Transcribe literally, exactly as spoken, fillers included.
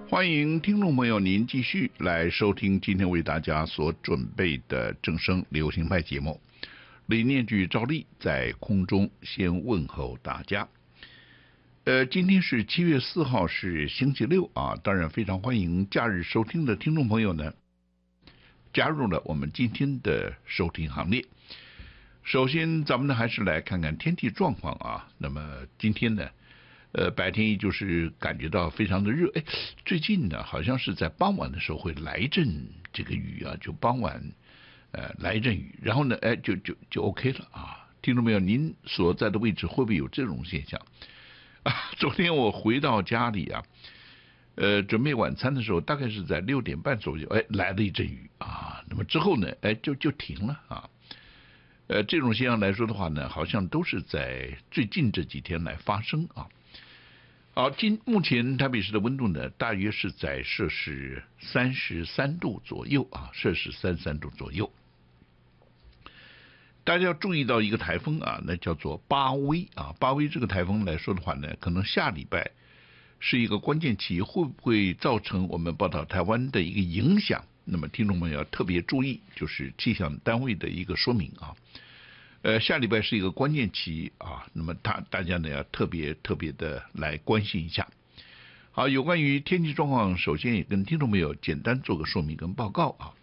欢迎听众朋友您继续来收听今天为大家所准备的正声流行派节目。李念举照例在空中先问候大家。呃，今天是七月四号，是星期六啊，当然非常欢迎假日收听的听众朋友呢加入了我们今天的收听行列。首先咱们呢还是来看看天气状况啊。那么今天呢呃，白天就是感觉到非常的热，哎，最近呢，好像是在傍晚的时候会来一阵这个雨啊，就傍晚，呃，来一阵雨，然后呢，哎，就就就 OK 了啊。听众朋友，您所在的位置会不会有这种现象啊？昨天我回到家里啊，呃，准备晚餐的时候，大概是在六点半左右，哎，来了一阵雨啊。那么之后呢，哎，就就停了啊。呃，这种现象来说的话呢，好像都是在最近这几天来发生啊。好，今目前台北市的温度呢，大约是在摄氏三十三度左右啊，摄氏三十三度左右。大家要注意到一个台风啊，那叫做巴威啊。巴威这个台风来说的话呢，可能下礼拜是一个关键期，会不会造成我们报道台湾的一个影响？那么听众们要特别注意，就是气象单位的一个说明啊。呃，下礼拜是一个关键期啊，那么大大家呢要特别特别的来关心一下。好，有关于天气状况，首先也跟听众朋友简单做个说明跟报告啊。